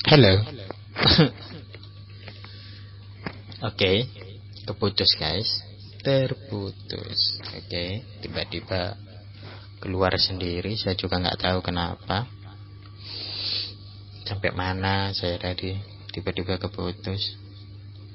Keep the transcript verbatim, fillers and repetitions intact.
Halo. Oke, keputus guys, terputus. Oke, tiba-tiba keluar sendiri, saya juga nggak tahu kenapa. Sampai mana saya tadi tiba-tiba keputus.